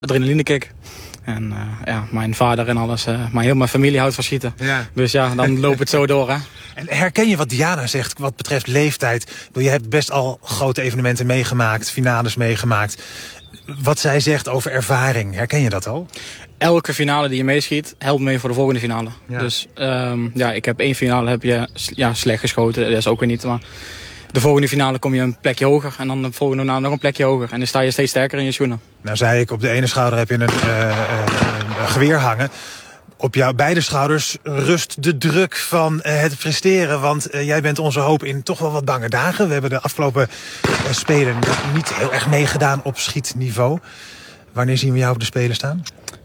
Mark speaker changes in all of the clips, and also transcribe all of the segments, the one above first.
Speaker 1: Adrenalinekick. En mijn vader en alles, maar heel mijn familie houdt van schieten. Ja. Dus ja, dan loopt het zo door, hè.
Speaker 2: En herken je wat Diana zegt wat betreft leeftijd? Je hebt best al grote evenementen meegemaakt, finales meegemaakt. Wat zij zegt over ervaring, herken je dat al?
Speaker 1: Elke finale die je meeschiet, helpt mee voor de volgende finale. Ja. Dus ik heb 1 finale slecht geschoten, dat is ook weer niet. Maar de volgende finale kom je een plekje hoger. En dan de volgende finale nog een plekje hoger. En dan sta je steeds sterker in je schoenen.
Speaker 2: Nou zei ik, op de ene schouder heb je een geweer hangen. Op jouw beide schouders rust de druk van het presteren. Want jij bent onze hoop in toch wel wat bange dagen. We hebben de afgelopen Spelen niet heel erg meegedaan op schietniveau. Wanneer zien we jou op de Spelen staan?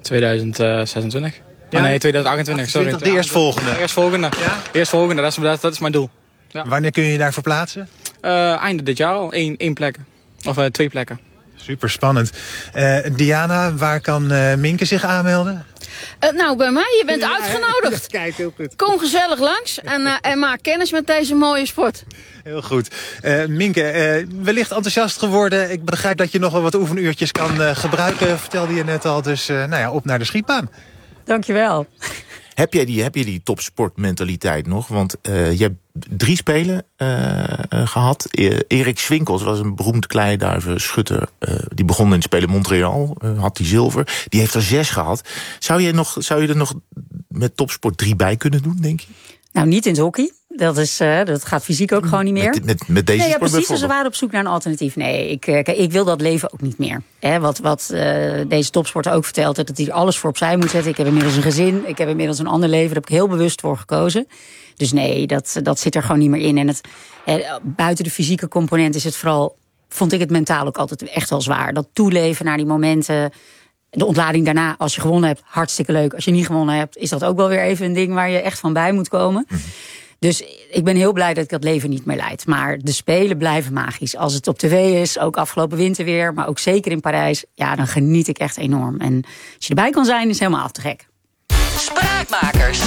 Speaker 1: 2026. Ja? Nee, 2028, sorry.
Speaker 2: De eerstvolgende?
Speaker 1: Eerstvolgende, dat is mijn doel. Ja.
Speaker 2: Wanneer kun je je daar verplaatsen?
Speaker 1: Einde dit jaar al, 1 plek. Of 2 plekken.
Speaker 2: Super spannend. Diana, waar kan Minke zich aanmelden?
Speaker 3: Bij mij, je bent uitgenodigd.
Speaker 2: Kijk, heel goed.
Speaker 3: Kom gezellig langs en maak kennis met deze mooie sport.
Speaker 2: Heel goed. Minke, wellicht enthousiast geworden. Ik begrijp dat je nog wel wat oefenuurtjes kan gebruiken, vertelde je net al. Dus op naar de schietbaan.
Speaker 4: Dankjewel.
Speaker 5: Heb je die topsportmentaliteit nog? Want je hebt 3 Spelen gehad. Erik Swinkels was een beroemd kleiduivenschutter. Die begon in het Spelen Montreal, had die zilver. Die heeft er 6 gehad. Zou je er nog met topsport 3 bij kunnen doen, denk je?
Speaker 4: Nou, niet in het hockey. Dat gaat fysiek ook gewoon niet meer.
Speaker 5: Met deze sport
Speaker 4: precies. Dus ze waren op zoek naar een alternatief. Nee, ik wil dat leven ook niet meer. Wat deze topsporter ook vertelt, dat hij alles voor opzij moet zetten. Ik heb inmiddels een gezin, ik heb inmiddels een ander leven. Daar heb ik heel bewust voor gekozen. Dus nee, dat zit er gewoon niet meer in. En buiten de fysieke component is het vooral, vond ik het mentaal ook altijd echt wel zwaar. Dat toeleven naar die momenten. De ontlading daarna, als je gewonnen hebt, hartstikke leuk. Als je niet gewonnen hebt, is dat ook wel weer even een ding waar je echt van bij moet komen. Dus ik ben heel blij dat ik dat leven niet meer leid. Maar de Spelen blijven magisch. Als het op tv is, ook afgelopen winter weer, maar ook zeker in Parijs, ja, dan geniet ik echt enorm. En als je erbij kan zijn, is helemaal te gek.
Speaker 6: Spraakmakers.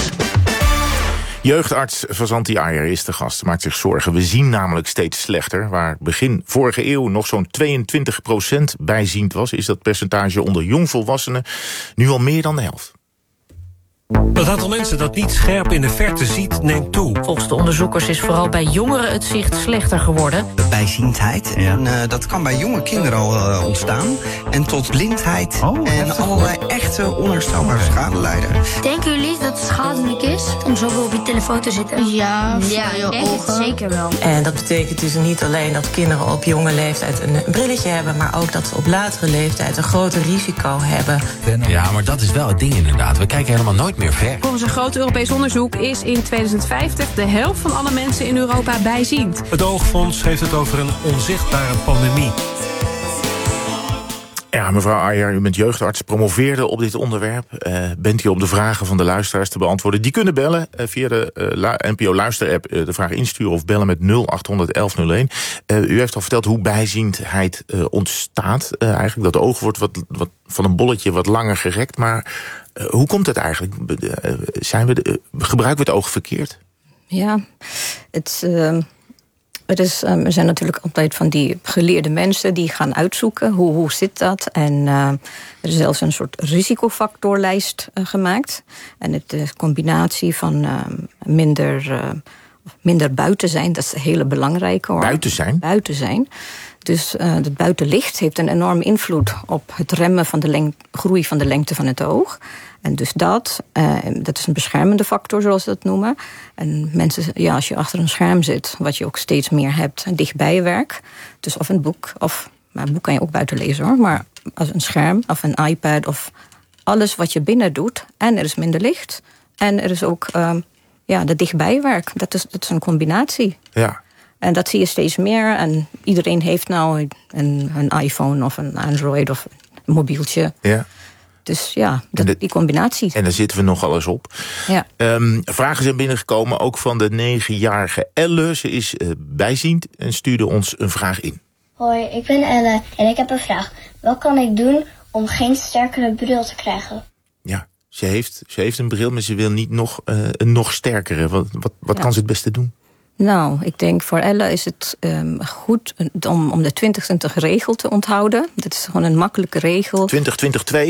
Speaker 5: Jeugdarts Fazanti Aijer is de gast, maakt zich zorgen. We zien namelijk steeds slechter. Waar begin vorige eeuw nog zo'n 22% bijziend was, is dat percentage onder jongvolwassenen nu al meer dan de helft.
Speaker 7: Het aantal mensen dat niet scherp in de verte ziet, neemt toe.
Speaker 6: Volgens de onderzoekers is vooral bij jongeren het zicht slechter geworden.
Speaker 8: Bijziendheid. Ja. En dat kan bij jonge kinderen al ontstaan. En tot blindheid en allerlei echte onherstelbare schade leiden.
Speaker 9: Denken jullie dat het schadelijk is om zoveel op je telefoon te zitten? Ja, je ogen. Zeker wel.
Speaker 10: En dat betekent dus niet alleen dat kinderen op jonge leeftijd een brilletje hebben, maar ook dat we op latere leeftijd een groter risico hebben.
Speaker 11: Ja, maar dat is wel het ding inderdaad. We kijken helemaal nooit meer ver.
Speaker 12: Volgens een groot Europees onderzoek is in 2050 de helft van alle mensen in Europa bijziend.
Speaker 7: Het Oogfonds heeft het over een onzichtbare pandemie.
Speaker 5: Ja, mevrouw Aijer, u bent jeugdarts, promoveerde op dit onderwerp. Bent u om de vragen van de luisteraars te beantwoorden? Die kunnen bellen via de NPO Luister-app, de vraag insturen of bellen met 0800 1101. U heeft al verteld hoe bijziendheid ontstaat. Eigenlijk dat oog wordt wat van een bolletje wat langer gerekt. Maar hoe komt het eigenlijk? Gebruiken we het oog verkeerd?
Speaker 13: Ja, er zijn natuurlijk altijd van die geleerde mensen die gaan uitzoeken hoe zit dat. En er is zelfs een soort risicofactorlijst gemaakt. En de combinatie van minder buiten zijn, dat is een hele belangrijke. Hoor.
Speaker 5: Buiten zijn?
Speaker 13: Buiten zijn. Dus het buitenlicht heeft een enorme invloed op het remmen van de groei van de lengte van het oog. En dus dat is een beschermende factor, zoals ze dat noemen. En mensen, als je achter een scherm zit, wat je ook steeds meer hebt, een dichtbijwerk. Dus of een boek, maar een boek kan je ook buiten lezen hoor. Maar als een scherm of een iPad of alles wat je binnen doet. En er is minder licht. En er is ook de dichtbijwerk. Dat is een combinatie.
Speaker 5: Ja.
Speaker 13: En dat zie je steeds meer. En iedereen heeft nou een iPhone of een Android of een mobieltje.
Speaker 5: Ja.
Speaker 13: Dus ja, die combinatie.
Speaker 5: En daar zitten we nogal eens op.
Speaker 13: Ja.
Speaker 5: Vragen zijn binnengekomen, ook van de 9-jarige Elle. Ze is bijziend en stuurde ons een vraag in.
Speaker 14: Hoi, ik ben Elle en ik heb een vraag. Wat kan ik doen om geen sterkere bril te krijgen?
Speaker 5: Ja, ze heeft een bril, maar ze wil niet een nog sterkere. Wat kan ze het beste doen?
Speaker 13: Nou, ik denk voor Elle is het goed om de 20-20 regel te onthouden. Dat is gewoon een makkelijke regel.
Speaker 5: 20-20-2?